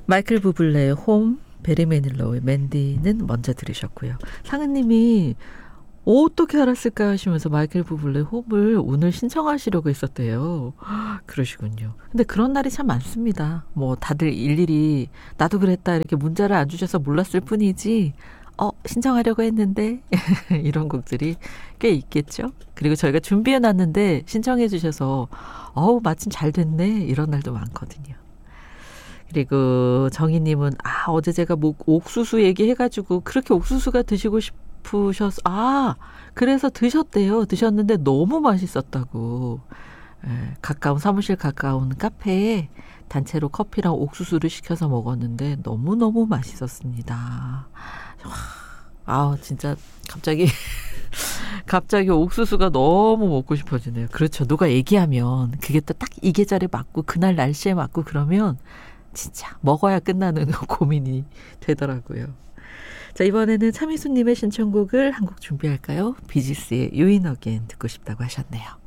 마이클 부블레의 홈, 베리 매닐로우의 맨디는 먼저 들으셨고요. 상은님이 어떻게 알았을까 하시면서 마이클 부블레의 홈을 오늘 신청하시려고 했었대요. 그러시군요. 근데 그런 날이 참 많습니다. 뭐 다들 일일이 나도 그랬다 이렇게 문자를 안 주셔서 몰랐을 뿐이지 신청하려고 했는데 이런 곡들이 꽤 있겠죠. 그리고 저희가 준비해놨는데 신청해 주셔서 마침 잘 됐네 이런 날도 많거든요. 그리고 정희님은 어제 제가 옥수수 얘기해가지고 그렇게 옥수수가 드시고 싶으셔서 그래서 드셨대요. 드셨는데 너무 맛있었다고. 사무실 가까운 카페에 단체로 커피랑 옥수수를 시켜서 먹었는데 너무너무 맛있었습니다. 진짜 갑자기 옥수수가 너무 먹고 싶어지네요. 그렇죠. 누가 얘기하면 그게 또 딱 이 계절에 맞고 그날 날씨에 맞고 그러면 진짜 먹어야 끝나는 고민이 되더라고요. 자, 이번에는 차미수님의 신청곡을 한 곡 준비할까요? 비지스의 You In Again 듣고 싶다고 하셨네요.